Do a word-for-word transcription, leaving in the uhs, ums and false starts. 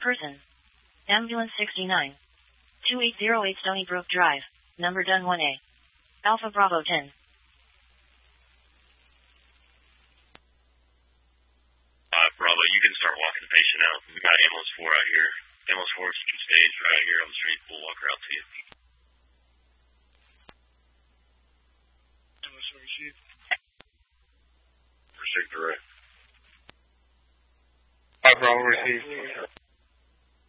person. Ambulance sixty-nine. two eight zero eight Stony Brook Drive. Number done one A. Alpha Bravo ten. Uh, Bravo, you can start walking the patient out. We got ambulance four out here. Ambulance four can stage right here on the street. We'll walk her out to you. Ambulance four received. Restrict direct. Five Bravo received.